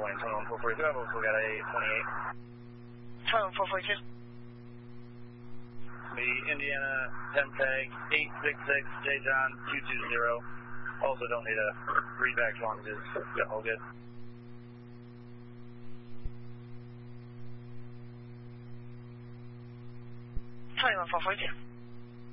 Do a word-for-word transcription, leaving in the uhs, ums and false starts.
morning, twenty-one four forty-two, I've also got a twenty-eight. twenty-one four forty-two. The Indiana ten tag eight six six J John two two zero. Also don't need a readback as long as it's all good. twenty-one four forty-two.